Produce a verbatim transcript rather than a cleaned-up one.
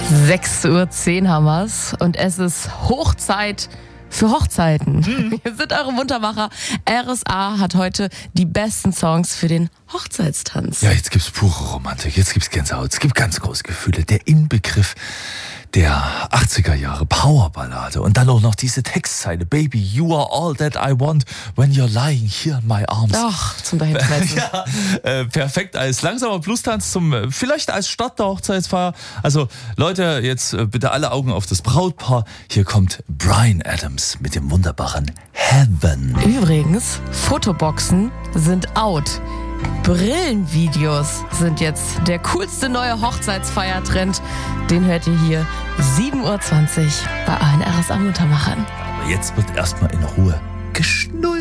sechs Uhr zehn haben wir's und es ist Hochzeit für Hochzeiten. Mhm. Wir sind eure Muntermacher. R S A hat heute die besten Songs für den Hochzeitstanz. Ja, jetzt gibt's pure Romantik, jetzt gibt's Gänsehaut, es gibt ganz große Gefühle. Der Inbegriff der achtziger Jahre Powerballade und dann auch noch diese Textzeile: Baby, you are all that I want when you're lying here in my arms. Ach, zum Dahinschmelzen. Ja, äh, perfekt als langsamer Bluestanz zum, vielleicht als Start der Hochzeitsfeier. Also Leute, jetzt äh, bitte alle Augen auf das Brautpaar. Hier kommt Bryan Adams mit dem wunderbaren Heaven. Übrigens, Fotoboxen sind out. Brillenvideos sind jetzt der coolste neue Hochzeitsfeiertrend. Den hört ihr hier sieben Uhr zwanzig bei allen R S A Muntermachern. Aber jetzt wird erstmal in Ruhe geschnullt.